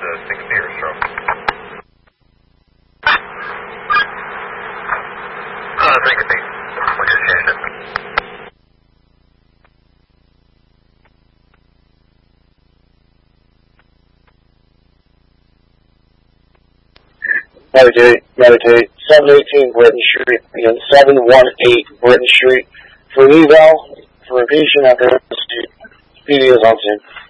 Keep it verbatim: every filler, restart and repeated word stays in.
uh, sixty or stroke. Uh, thank you, Pete. We'll just change it. Meditate, meditate. seven eighteen Britton Street. Again, seven one eight Britton Street. For eval, for repeat after P D is on scene.